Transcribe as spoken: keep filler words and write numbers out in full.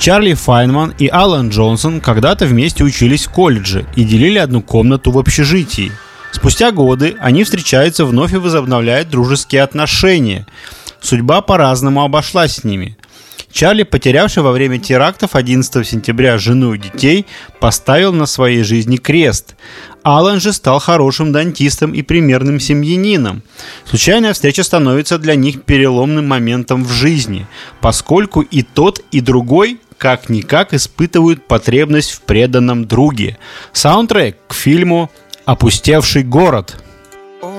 Чарли Файнман и Алан Джонсон когда-то вместе учились в колледже и делили одну комнату в общежитии. Спустя годы они встречаются вновь и возобновляют дружеские отношения. Судьба по-разному обошлась с ними. Чарли, потерявший во время терактов одиннадцатого сентября жену и детей, поставил на своей жизни крест. Алан же стал хорошим дантистом и примерным семьянином. Случайная встреча становится для них переломным моментом в жизни, поскольку и тот, и другой как-никак испытывают потребность в преданном друге. Саундтрек к фильму «Опустевший город».